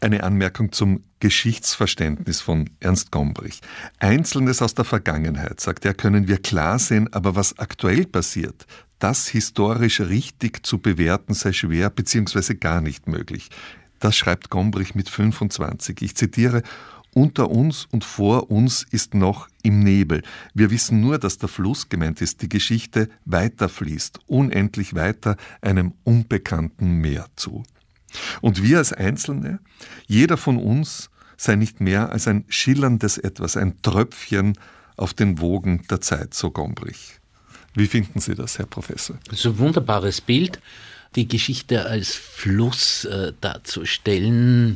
Eine Anmerkung zum Geschichtsverständnis von Ernst Gombrich. Einzelnes aus der Vergangenheit, sagt er, können wir klar sehen, aber was aktuell passiert, das historisch richtig zu bewerten, sei schwer bzw. gar nicht möglich. Das schreibt Gombrich mit 25. Ich zitiere: Unter uns und vor uns ist noch im Nebel. Wir wissen nur, dass der Fluss gemeint ist, die Geschichte weiterfließt, unendlich weiter einem unbekannten Meer zu. Und wir als Einzelne, jeder von uns, sei nicht mehr als ein schillerndes Etwas, ein Tröpfchen auf den Wogen der Zeit, so Gombrich. Wie finden Sie das, Herr Professor? Das ist ein wunderbares Bild, die Geschichte als Fluss darzustellen,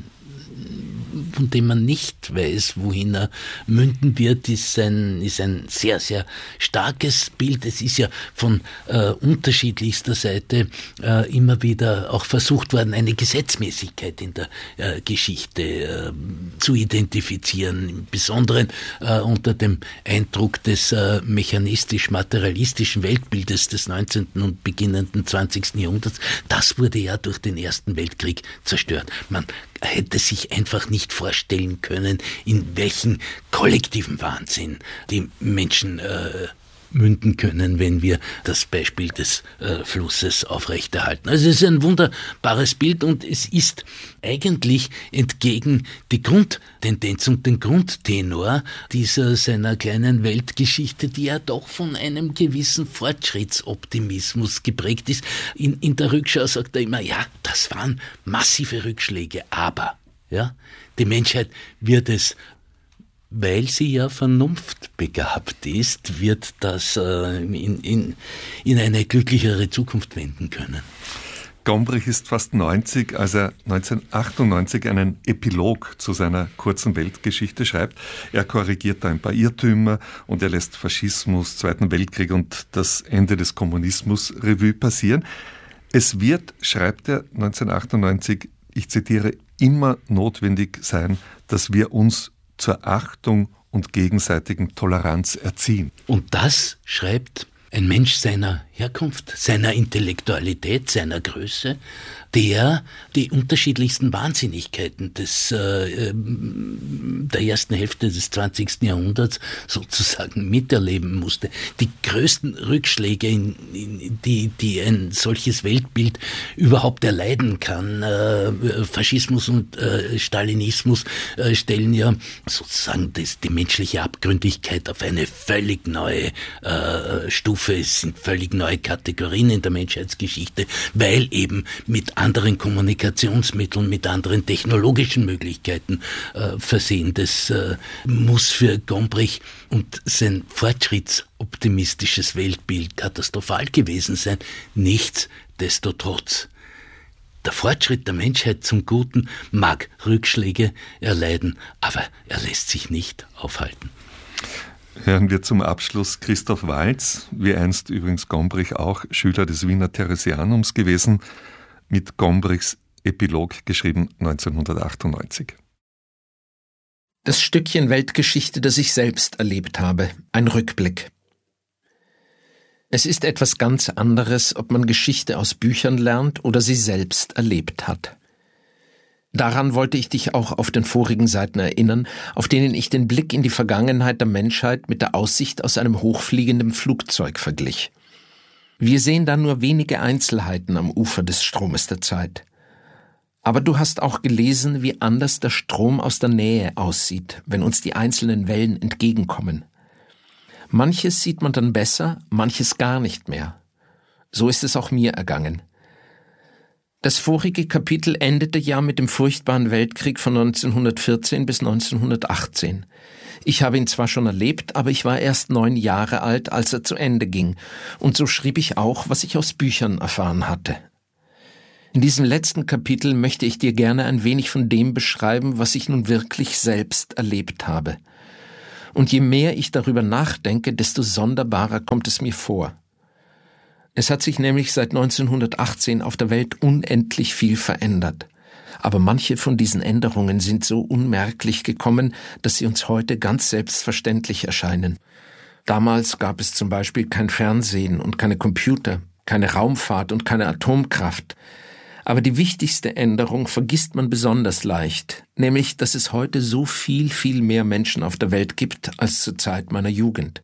von dem man nicht weiß, wohin er münden wird, ist ein sehr, sehr starkes Bild. Es ist ja von unterschiedlichster Seite immer wieder auch versucht worden, eine Gesetzmäßigkeit in der Geschichte zu identifizieren, im Besonderen unter dem Eindruck des mechanistisch-materialistischen Weltbildes des 19. und beginnenden 20. Jahrhunderts. Das wurde ja durch den Ersten Weltkrieg zerstört. Man hätte sich einfach nicht vorstellen können, in welchen kollektiven Wahnsinn die Menschen münden können, wenn wir das Beispiel des Flusses aufrechterhalten. Also es ist ein wunderbares Bild und es ist eigentlich entgegen die Grundtendenz und den Grundtenor dieser seiner kleinen Weltgeschichte, die ja doch von einem gewissen Fortschrittsoptimismus geprägt ist. In der Rückschau sagt er immer, ja, das waren massive Rückschläge, aber ja, die Menschheit wird es, weil sie ja vernunftbegabt ist, wird das in eine glücklichere Zukunft wenden können. Gombrich ist fast 90, als er 1998 einen Epilog zu seiner kurzen Weltgeschichte schreibt. Er korrigiert da ein paar Irrtümer und er lässt Faschismus, Zweiten Weltkrieg und das Ende des Kommunismus Revue passieren. Es wird, schreibt er 1998, ich zitiere, immer notwendig sein, dass wir uns zur Achtung und gegenseitigen Toleranz erziehen. Und das schreibt ein Mensch seiner Herkunft, seiner Intellektualität, seiner Größe, der die unterschiedlichsten Wahnsinnigkeiten der ersten Hälfte des 20. Jahrhunderts sozusagen miterleben musste. Die größten Rückschläge, die ein solches Weltbild überhaupt erleiden kann, Faschismus und Stalinismus, stellen ja sozusagen die menschliche Abgründigkeit auf eine völlig neue Stufe. Es sind völlig neue Kategorien in der Menschheitsgeschichte, weil eben mit anderen Kommunikationsmitteln, mit anderen technologischen Möglichkeiten versehen. Das muss für Gombrich und sein fortschrittsoptimistisches Weltbild katastrophal gewesen sein. Nichtsdestotrotz. Der Fortschritt der Menschheit zum Guten mag Rückschläge erleiden, aber er lässt sich nicht aufhalten. Hören wir zum Abschluss Christoph Waltz, wie einst übrigens Gombrich auch Schüler des Wiener Theresianums gewesen, mit Gombrichs Epilog geschrieben 1998. Das Stückchen Weltgeschichte, das ich selbst erlebt habe, ein Rückblick. Es ist etwas ganz anderes, ob man Geschichte aus Büchern lernt oder sie selbst erlebt hat. Daran wollte ich dich auch auf den vorigen Seiten erinnern, auf denen ich den Blick in die Vergangenheit der Menschheit mit der Aussicht aus einem hochfliegenden Flugzeug verglich. Wir sehen da nur wenige Einzelheiten am Ufer des Stromes der Zeit. Aber du hast auch gelesen, wie anders der Strom aus der Nähe aussieht, wenn uns die einzelnen Wellen entgegenkommen. Manches sieht man dann besser, manches gar nicht mehr. So ist es auch mir ergangen. Das vorige Kapitel endete ja mit dem furchtbaren Weltkrieg von 1914 bis 1918. Ich habe ihn zwar schon erlebt, aber ich war erst 9 Jahre alt, als er zu Ende ging. Und so schrieb ich auch, was ich aus Büchern erfahren hatte. In diesem letzten Kapitel möchte ich dir gerne ein wenig von dem beschreiben, was ich nun wirklich selbst erlebt habe. Und je mehr ich darüber nachdenke, desto sonderbarer kommt es mir vor. Es hat sich nämlich seit 1918 auf der Welt unendlich viel verändert. Aber manche von diesen Änderungen sind so unmerklich gekommen, dass sie uns heute ganz selbstverständlich erscheinen. Damals gab es zum Beispiel kein Fernsehen und keine Computer, keine Raumfahrt und keine Atomkraft. Aber die wichtigste Änderung vergisst man besonders leicht, nämlich, dass es heute so viel, viel mehr Menschen auf der Welt gibt als zur Zeit meiner Jugend.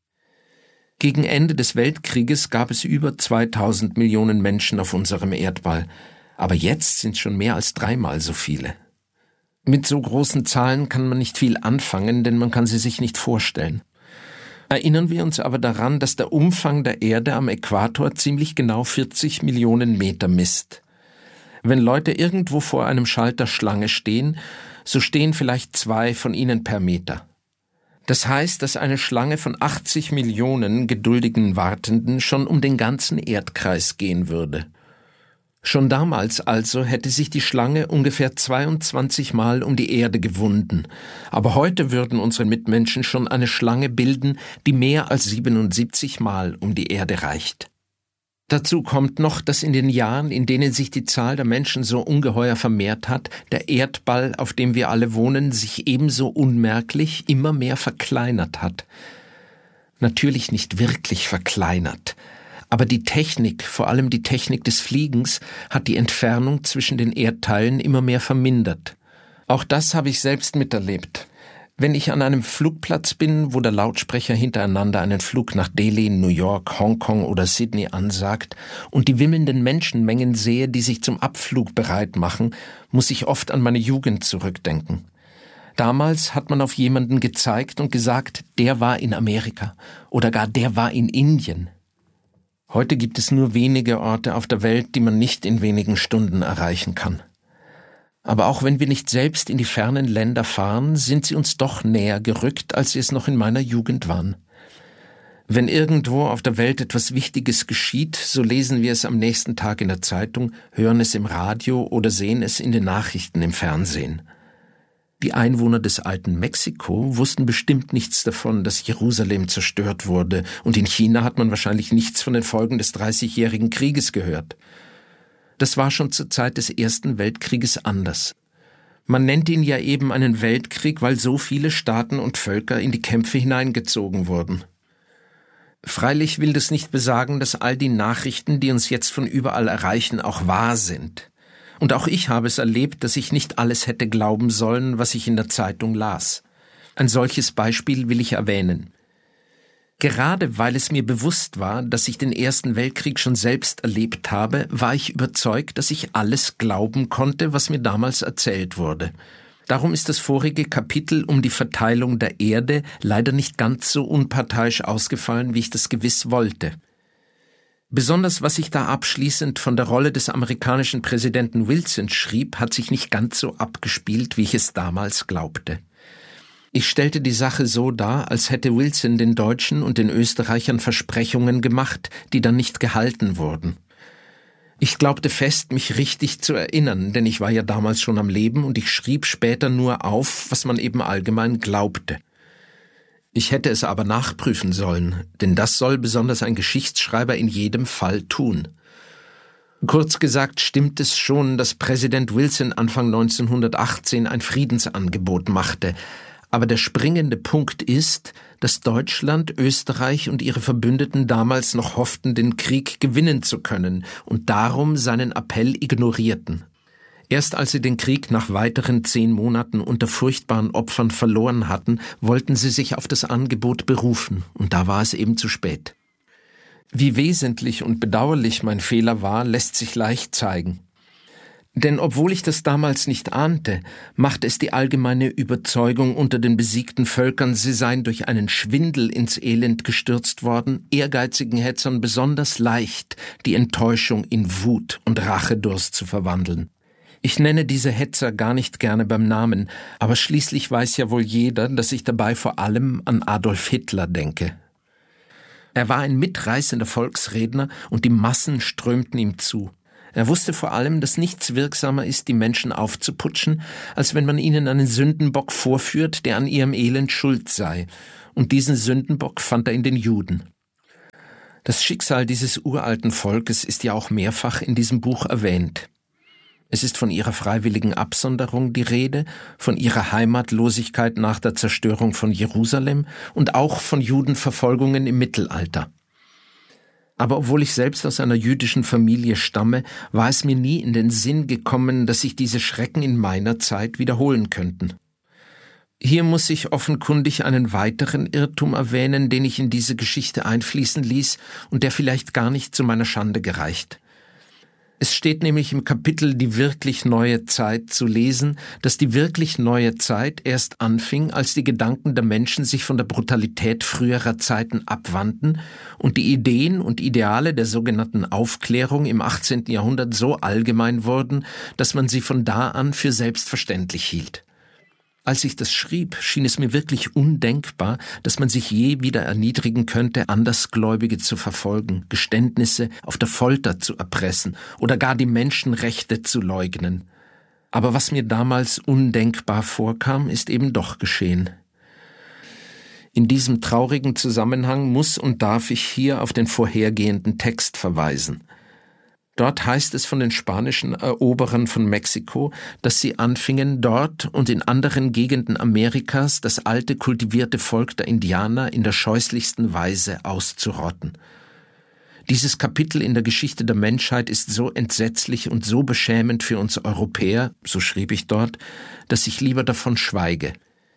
Gegen Ende des Weltkrieges gab es über 2000 Millionen Menschen auf unserem Erdball, aber jetzt sind es schon mehr als 3-mal so viele. Mit so großen Zahlen kann man nicht viel anfangen, denn man kann sie sich nicht vorstellen. Erinnern wir uns aber daran, dass der Umfang der Erde am Äquator ziemlich genau 40 Millionen Meter misst. Wenn Leute irgendwo vor einem Schalter Schlange stehen, so stehen vielleicht 2 von ihnen per Meter. Das heißt, dass eine Schlange von 80 Millionen geduldigen Wartenden schon um den ganzen Erdkreis gehen würde. Schon damals also hätte sich die Schlange ungefähr 22 Mal um die Erde gewunden, aber heute würden unsere Mitmenschen schon eine Schlange bilden, die mehr als 77 Mal um die Erde reicht. Dazu kommt noch, dass in den Jahren, in denen sich die Zahl der Menschen so ungeheuer vermehrt hat, der Erdball, auf dem wir alle wohnen, sich ebenso unmerklich immer mehr verkleinert hat. Natürlich nicht wirklich verkleinert, aber die Technik, vor allem die Technik des Fliegens, hat die Entfernung zwischen den Erdteilen immer mehr vermindert. Auch das habe ich selbst miterlebt. Wenn ich an einem Flugplatz bin, wo der Lautsprecher hintereinander einen Flug nach Delhi, New York, Hongkong oder Sydney ansagt und die wimmelnden Menschenmengen sehe, die sich zum Abflug bereit machen, muss ich oft an meine Jugend zurückdenken. Damals hat man auf jemanden gezeigt und gesagt, der war in Amerika oder gar der war in Indien. Heute gibt es nur wenige Orte auf der Welt, die man nicht in wenigen Stunden erreichen kann. Aber auch wenn wir nicht selbst in die fernen Länder fahren, sind sie uns doch näher gerückt, als sie es noch in meiner Jugend waren. Wenn irgendwo auf der Welt etwas Wichtiges geschieht, so lesen wir es am nächsten Tag in der Zeitung, hören es im Radio oder sehen es in den Nachrichten im Fernsehen. Die Einwohner des alten Mexiko wussten bestimmt nichts davon, dass Jerusalem zerstört wurde, und in China hat man wahrscheinlich nichts von den Folgen des 30-jährigen Krieges gehört. Das war schon zur Zeit des Ersten Weltkrieges anders. Man nennt ihn ja eben einen Weltkrieg, weil so viele Staaten und Völker in die Kämpfe hineingezogen wurden. Freilich will das nicht besagen, dass all die Nachrichten, die uns jetzt von überall erreichen, auch wahr sind. Und auch ich habe es erlebt, dass ich nicht alles hätte glauben sollen, was ich in der Zeitung las. Ein solches Beispiel will ich erwähnen. Gerade weil es mir bewusst war, dass ich den Ersten Weltkrieg schon selbst erlebt habe, war ich überzeugt, dass ich alles glauben konnte, was mir damals erzählt wurde. Darum ist das vorige Kapitel um die Verteilung der Erde leider nicht ganz so unparteiisch ausgefallen, wie ich das gewiss wollte. Besonders was ich da abschließend von der Rolle des amerikanischen Präsidenten Wilson schrieb, hat sich nicht ganz so abgespielt, wie ich es damals glaubte. Ich stellte die Sache so dar, als hätte Wilson den Deutschen und den Österreichern Versprechungen gemacht, die dann nicht gehalten wurden. Ich glaubte fest, mich richtig zu erinnern, denn ich war ja damals schon am Leben und ich schrieb später nur auf, was man eben allgemein glaubte. Ich hätte es aber nachprüfen sollen, denn das soll besonders ein Geschichtsschreiber in jedem Fall tun. Kurz gesagt stimmt es schon, dass Präsident Wilson Anfang 1918 ein Friedensangebot machte, aber der springende Punkt ist, dass Deutschland, Österreich und ihre Verbündeten damals noch hofften, den Krieg gewinnen zu können und darum seinen Appell ignorierten. Erst als sie den Krieg nach weiteren 10 Monaten unter furchtbaren Opfern verloren hatten, wollten sie sich auf das Angebot berufen, und da war es eben zu spät. Wie wesentlich und bedauerlich mein Fehler war, lässt sich leicht zeigen. Denn obwohl ich das damals nicht ahnte, macht es die allgemeine Überzeugung unter den besiegten Völkern, sie seien durch einen Schwindel ins Elend gestürzt worden, ehrgeizigen Hetzern besonders leicht, die Enttäuschung in Wut und Rachedurst zu verwandeln. Ich nenne diese Hetzer gar nicht gerne beim Namen, aber schließlich weiß ja wohl jeder, dass ich dabei vor allem an Adolf Hitler denke. Er war ein mitreißender Volksredner und die Massen strömten ihm zu. Er wusste vor allem, dass nichts wirksamer ist, die Menschen aufzuputschen, als wenn man ihnen einen Sündenbock vorführt, der an ihrem Elend schuld sei. Und diesen Sündenbock fand er in den Juden. Das Schicksal dieses uralten Volkes ist ja auch mehrfach in diesem Buch erwähnt. Es ist von ihrer freiwilligen Absonderung die Rede, von ihrer Heimatlosigkeit nach der Zerstörung von Jerusalem und auch von Judenverfolgungen im Mittelalter. Aber obwohl ich selbst aus einer jüdischen Familie stamme, war es mir nie in den Sinn gekommen, dass sich diese Schrecken in meiner Zeit wiederholen könnten. Hier muss ich offenkundig einen weiteren Irrtum erwähnen, den ich in diese Geschichte einfließen ließ und der vielleicht gar nicht zu meiner Schande gereicht. Es steht nämlich im Kapitel Die wirklich neue Zeit zu lesen, dass die wirklich neue Zeit erst anfing, als die Gedanken der Menschen sich von der Brutalität früherer Zeiten abwandten und die Ideen und Ideale der sogenannten Aufklärung im 18. Jahrhundert so allgemein wurden, dass man sie von da an für selbstverständlich hielt. Als ich das schrieb, schien es mir wirklich undenkbar, dass man sich je wieder erniedrigen könnte, Andersgläubige zu verfolgen, Geständnisse auf der Folter zu erpressen oder gar die Menschenrechte zu leugnen. Aber was mir damals undenkbar vorkam, ist eben doch geschehen. In diesem traurigen Zusammenhang muss und darf ich hier auf den vorhergehenden Text verweisen. Dort heißt es von den spanischen Eroberern von Mexiko, dass sie anfingen, dort und in anderen Gegenden Amerikas das alte kultivierte Volk der Indianer in der scheußlichsten Weise auszurotten. Dieses Kapitel in der Geschichte der Menschheit ist so entsetzlich und so beschämend für uns Europäer, so schrieb ich dort, dass ich lieber davon schweige.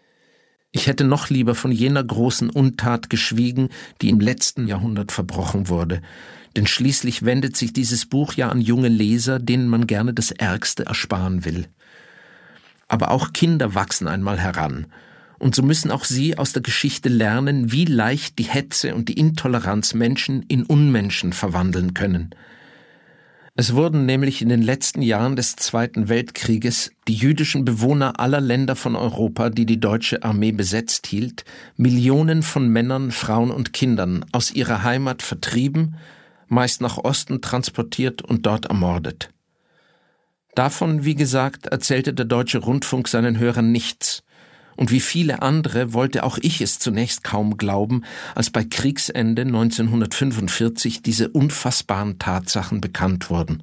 Ich hätte noch lieber von jener großen Untat geschwiegen, die im letzten Jahrhundert verbrochen wurde. Denn schließlich wendet sich dieses Buch ja an junge Leser, denen man gerne das Ärgste ersparen will. Aber auch Kinder wachsen einmal heran. Und so müssen auch sie aus der Geschichte lernen, wie leicht die Hetze und die Intoleranz Menschen in Unmenschen verwandeln können. Es wurden nämlich in den letzten Jahren des Zweiten Weltkrieges die jüdischen Bewohner aller Länder von Europa, die die deutsche Armee besetzt hielt, Millionen von Männern, Frauen und Kindern aus ihrer Heimat vertrieben, meist nach Osten transportiert und dort ermordet. Davon, wie gesagt, erzählte der Deutsche Rundfunk seinen Hörern nichts. Und wie viele andere wollte auch ich es zunächst kaum glauben, als bei Kriegsende 1945 diese unfassbaren Tatsachen bekannt wurden.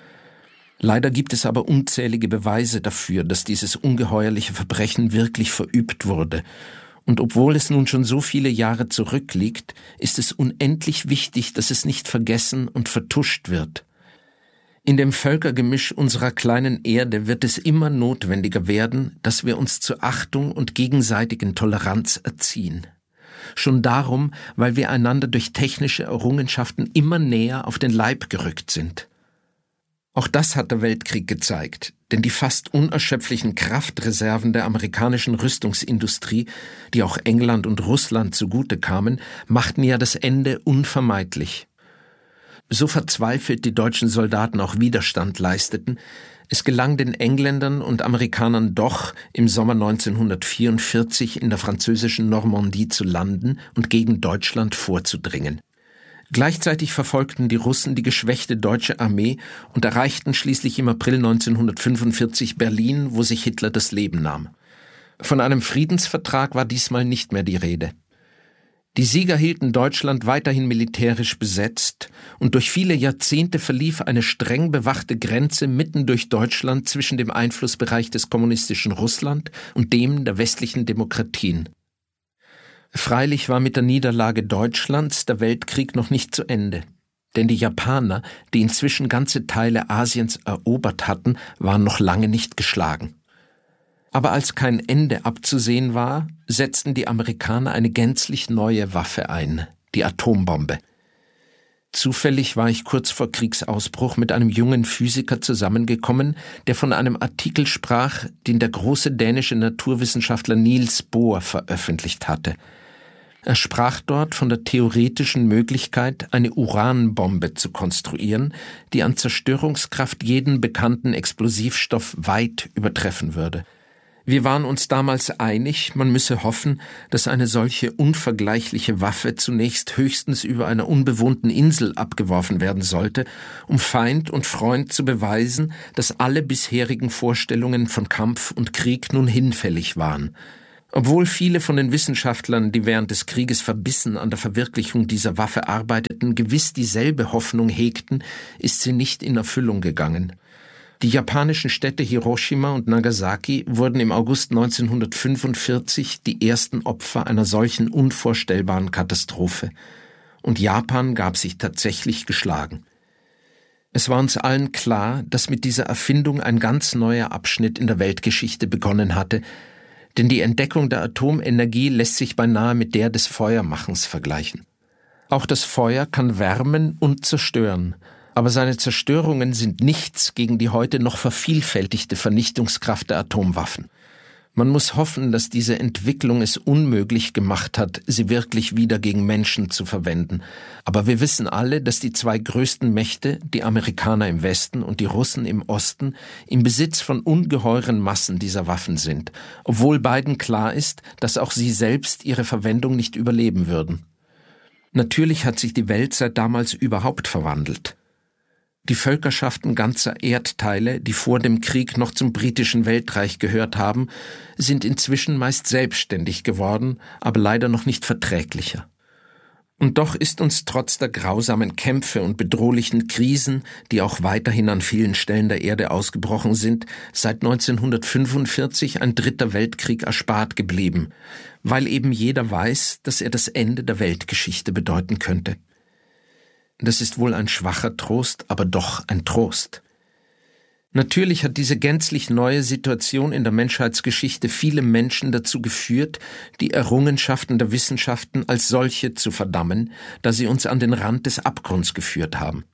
Leider gibt es aber unzählige Beweise dafür, dass dieses ungeheuerliche Verbrechen wirklich verübt wurde. Und obwohl es nun schon so viele Jahre zurückliegt, ist es unendlich wichtig, dass es nicht vergessen und vertuscht wird. In dem Völkergemisch unserer kleinen Erde wird es immer notwendiger werden, dass wir uns zur Achtung und gegenseitigen Toleranz erziehen. Schon darum, weil wir einander durch technische Errungenschaften immer näher auf den Leib gerückt sind. Auch das hat der Weltkrieg gezeigt, denn die fast unerschöpflichen Kraftreserven der amerikanischen Rüstungsindustrie, die auch England und Russland zugute kamen, machten ja das Ende unvermeidlich. So verzweifelt die deutschen Soldaten auch Widerstand leisteten, es gelang den Engländern und Amerikanern doch, im Sommer 1944 in der französischen Normandie zu landen und gegen Deutschland vorzudringen. Gleichzeitig verfolgten die Russen die geschwächte deutsche Armee und erreichten schließlich im April 1945 Berlin, wo sich Hitler das Leben nahm. Von einem Friedensvertrag war diesmal nicht mehr die Rede. Die Sieger hielten Deutschland weiterhin militärisch besetzt und durch viele Jahrzehnte verlief eine streng bewachte Grenze mitten durch Deutschland zwischen dem Einflussbereich des kommunistischen Russland und dem der westlichen Demokratien. Freilich war mit der Niederlage Deutschlands der Weltkrieg noch nicht zu Ende, denn die Japaner, die inzwischen ganze Teile Asiens erobert hatten, waren noch lange nicht geschlagen. Aber als kein Ende abzusehen war, setzten die Amerikaner eine gänzlich neue Waffe ein, die Atombombe. Zufällig war ich kurz vor Kriegsausbruch mit einem jungen Physiker zusammengekommen, der von einem Artikel sprach, den der große dänische Naturwissenschaftler Niels Bohr veröffentlicht hatte. Er sprach dort von der theoretischen Möglichkeit, eine Uranbombe zu konstruieren, die an Zerstörungskraft jeden bekannten Explosivstoff weit übertreffen würde. Wir waren uns damals einig, man müsse hoffen, dass eine solche unvergleichliche Waffe zunächst höchstens über einer unbewohnten Insel abgeworfen werden sollte, um Feind und Freund zu beweisen, dass alle bisherigen Vorstellungen von Kampf und Krieg nun hinfällig waren. Obwohl viele von den Wissenschaftlern, die während des Krieges verbissen an der Verwirklichung dieser Waffe arbeiteten, gewiss dieselbe Hoffnung hegten, ist sie nicht in Erfüllung gegangen. Die japanischen Städte Hiroshima und Nagasaki wurden im August 1945 die ersten Opfer einer solchen unvorstellbaren Katastrophe. und Japan gab sich tatsächlich geschlagen. Es war uns allen klar, dass mit dieser Erfindung ein ganz neuer Abschnitt in der Weltgeschichte begonnen hatte, denn die Entdeckung der Atomenergie lässt sich beinahe mit der des Feuermachens vergleichen. Auch das Feuer kann wärmen und zerstören, aber seine Zerstörungen sind nichts gegen die heute noch vervielfältigte Vernichtungskraft der Atomwaffen. Man muss hoffen, dass diese Entwicklung es unmöglich gemacht hat, sie wirklich wieder gegen Menschen zu verwenden. Aber wir wissen alle, dass die zwei größten Mächte, die Amerikaner im Westen und die Russen im Osten, im Besitz von ungeheuren Massen dieser Waffen sind, obwohl beiden klar ist, dass auch sie selbst ihre Verwendung nicht überleben würden. Natürlich hat sich die Welt seit damals überhaupt verwandelt. Die Völkerschaften ganzer Erdteile, die vor dem Krieg noch zum britischen Weltreich gehört haben, sind inzwischen meist selbstständig geworden, aber leider noch nicht verträglicher. Und doch ist uns trotz der grausamen Kämpfe und bedrohlichen Krisen, die auch weiterhin an vielen Stellen der Erde ausgebrochen sind, seit 1945 ein dritter Weltkrieg erspart geblieben, weil eben jeder weiß, dass er das Ende der Weltgeschichte bedeuten könnte. Das ist wohl ein schwacher Trost, aber doch ein Trost. Natürlich hat diese gänzlich neue Situation in der Menschheitsgeschichte viele Menschen dazu geführt, die Errungenschaften der Wissenschaften als solche zu verdammen, da sie uns an den Rand des Abgrunds geführt haben.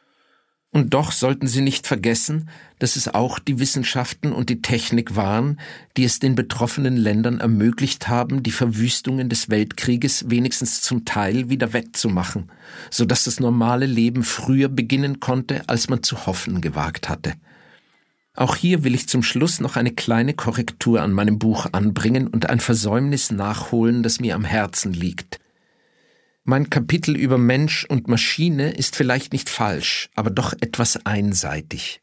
Und doch sollten sie nicht vergessen, dass es auch die Wissenschaften und die Technik waren, die es den betroffenen Ländern ermöglicht haben, die Verwüstungen des Weltkrieges wenigstens zum Teil wieder wettzumachen, sodass das normale Leben früher beginnen konnte, als man zu hoffen gewagt hatte. Auch hier will ich zum Schluss noch eine kleine Korrektur an meinem Buch anbringen und ein Versäumnis nachholen, das mir am Herzen liegt. Mein Kapitel über Mensch und Maschine ist vielleicht nicht falsch, aber doch etwas einseitig.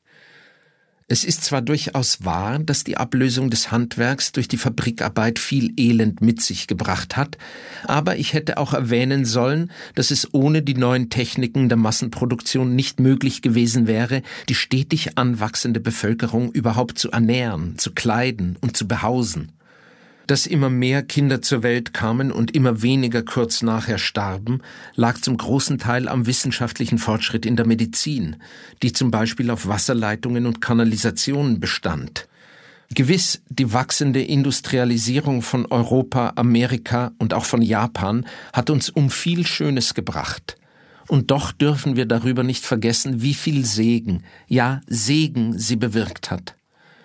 Es ist zwar durchaus wahr, dass die Ablösung des Handwerks durch die Fabrikarbeit viel Elend mit sich gebracht hat, aber ich hätte auch erwähnen sollen, dass es ohne die neuen Techniken der Massenproduktion nicht möglich gewesen wäre, die stetig anwachsende Bevölkerung überhaupt zu ernähren, zu kleiden und zu behausen. Dass immer mehr Kinder zur Welt kamen und immer weniger kurz nachher starben, lag zum großen Teil am wissenschaftlichen Fortschritt in der Medizin, die zum Beispiel auf Wasserleitungen und Kanalisationen bestand. Gewiss, die wachsende Industrialisierung von Europa, Amerika und auch von Japan hat uns um viel Schönes gebracht. Und doch dürfen wir darüber nicht vergessen, wie viel Segen, ja Segen sie bewirkt hat.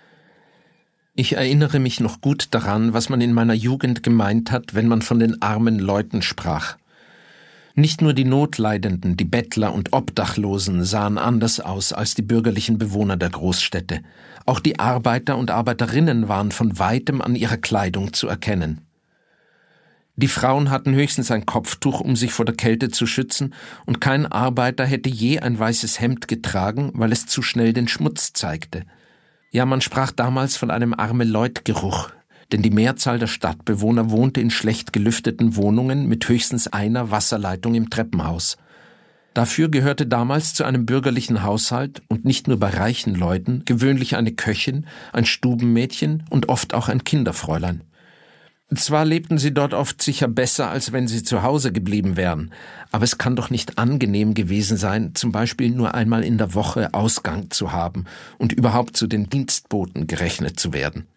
Ich erinnere mich noch gut daran, was man in meiner Jugend gemeint hat, wenn man von den armen Leuten sprach. Nicht nur die Notleidenden, die Bettler und Obdachlosen sahen anders aus als die bürgerlichen Bewohner der Großstädte. Auch die Arbeiter und Arbeiterinnen waren von weitem an ihrer Kleidung zu erkennen. Die Frauen hatten höchstens ein Kopftuch, um sich vor der Kälte zu schützen, und kein Arbeiter hätte je ein weißes Hemd getragen, weil es zu schnell den Schmutz zeigte. Ja, man sprach damals von einem Arme-Leut-Geruch, denn die Mehrzahl der Stadtbewohner wohnte in schlecht gelüfteten Wohnungen mit höchstens einer Wasserleitung im Treppenhaus. Dafür gehörte damals zu einem bürgerlichen Haushalt und nicht nur bei reichen Leuten gewöhnlich eine Köchin, ein Stubenmädchen und oft auch ein Kinderfräulein. Zwar lebten sie dort oft sicher besser, als wenn sie zu Hause geblieben wären, aber es kann doch nicht angenehm gewesen sein, zum Beispiel nur einmal in der Woche Ausgang zu haben und überhaupt zu den Dienstboten gerechnet zu werden.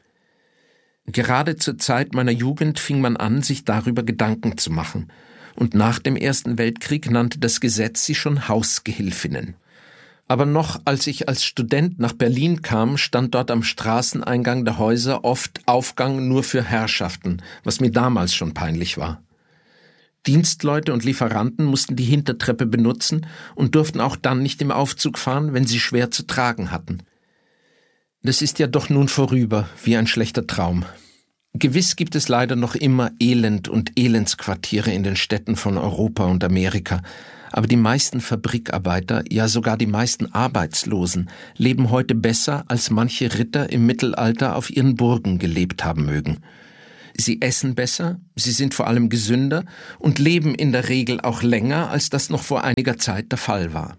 Gerade zur Zeit meiner Jugend fing man an, sich darüber Gedanken zu machen, und nach dem Ersten Weltkrieg nannte das Gesetz sie schon Hausgehilfinnen. Aber noch als ich als Student nach Berlin kam, stand dort am Straßeneingang der Häuser oft Aufgang nur für Herrschaften, was mir damals schon peinlich war. Dienstleute und Lieferanten mussten die Hintertreppe benutzen und durften auch dann nicht im Aufzug fahren, wenn sie schwer zu tragen hatten. Das ist ja doch nun vorüber, wie ein schlechter Traum. Gewiss gibt es leider noch immer Elend und Elendsquartiere in den Städten von Europa und Amerika, aber die meisten Fabrikarbeiter, ja sogar die meisten Arbeitslosen, leben heute besser, als manche Ritter im Mittelalter auf ihren Burgen gelebt haben mögen. Sie essen besser, sie sind vor allem gesünder und leben in der Regel auch länger, als das noch vor einiger Zeit der Fall war.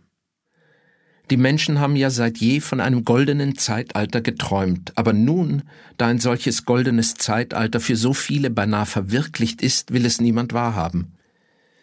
Die Menschen haben ja seit je von einem goldenen Zeitalter geträumt, aber nun, da ein solches goldenes Zeitalter für so viele beinahe verwirklicht ist, will es niemand wahrhaben.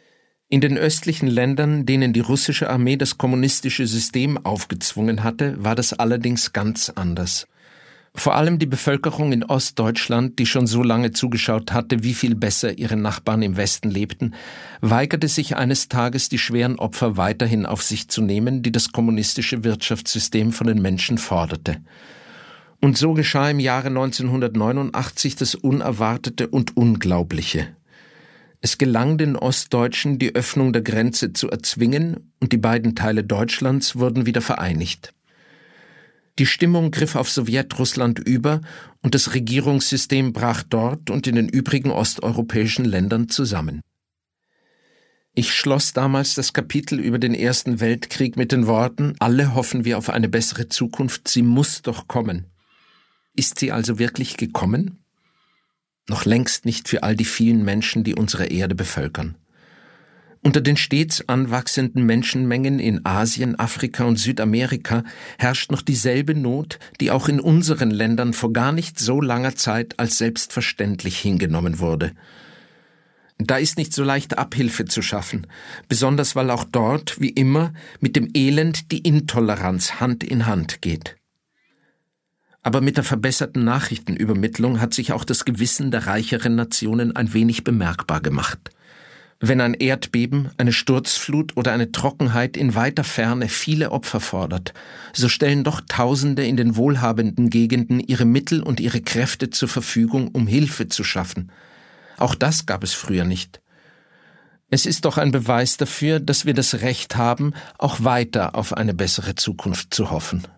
In den östlichen Ländern, denen die russische Armee das kommunistische System aufgezwungen hatte, war das allerdings ganz anders. Vor allem die Bevölkerung in Ostdeutschland, die schon so lange zugeschaut hatte, wie viel besser ihre Nachbarn im Westen lebten, weigerte sich eines Tages, die schweren Opfer weiterhin auf sich zu nehmen, die das kommunistische Wirtschaftssystem von den Menschen forderte. Und so geschah im Jahre 1989 das Unerwartete und Unglaubliche. Es gelang den Ostdeutschen, die Öffnung der Grenze zu erzwingen, und die beiden Teile Deutschlands wurden wieder vereinigt. Die Stimmung griff auf Sowjetrussland über und das Regierungssystem brach dort und in den übrigen osteuropäischen Ländern zusammen. Ich schloss damals das Kapitel über den Ersten Weltkrieg mit den Worten: Alle hoffen wir auf eine bessere Zukunft, sie muss doch kommen. Ist sie also wirklich gekommen? Noch längst nicht für all die vielen Menschen, die unsere Erde bevölkern. Unter den stets anwachsenden Menschenmengen in Asien, Afrika und Südamerika herrscht noch dieselbe Not, die auch in unseren Ländern vor gar nicht so langer Zeit als selbstverständlich hingenommen wurde. Da ist nicht so leicht Abhilfe zu schaffen, besonders weil auch dort, wie immer, mit dem Elend die Intoleranz Hand in Hand geht. Aber mit der verbesserten Nachrichtenübermittlung hat sich auch das Gewissen der reicheren Nationen ein wenig bemerkbar gemacht. Wenn ein Erdbeben, eine Sturzflut oder eine Trockenheit in weiter Ferne viele Opfer fordert, so stellen doch Tausende in den wohlhabenden Gegenden ihre Mittel und ihre Kräfte zur Verfügung, um Hilfe zu schaffen. Auch das gab es früher nicht. Es ist doch ein Beweis dafür, dass wir das Recht haben, auch weiter auf eine bessere Zukunft zu hoffen.